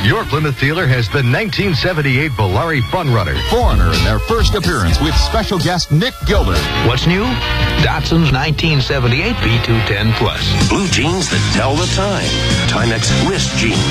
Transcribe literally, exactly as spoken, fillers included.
Your Plymouth dealer has the nineteen seventy-eight Volare Funrunner. Foreigner in their first appearance with special guest Nick Gilder. What's new? Datsun's nineteen seventy-eight B two ten Plus. Blue jeans that tell the time. Timex wrist jeans.